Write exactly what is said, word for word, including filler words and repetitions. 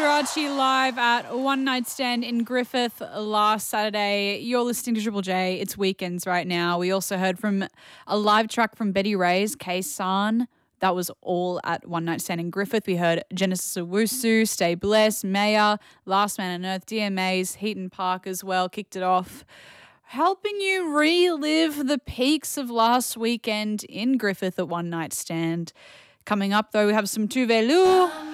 Liberace live at One Night Stand in Griffith last Saturday. You're listening to Triple J. It's weekends right now. We also heard from a live track from Betty Ray's K-San. That was all at One Night Stand in Griffith. We heard Genesis Owusu, Stay Blessed, Maya, Last Man on Earth, D M A's, Heaton Park as well, kicked it off. Helping you relive the peaks of last weekend in Griffith at One Night Stand. Coming up, though, we have some Tuvalu.